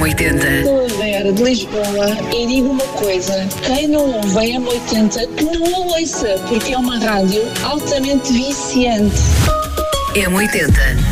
M80. Sou a Vera de Lisboa e digo uma coisa: quem não ouve a M80 que não a ouça, porque é uma rádio altamente viciante. M80.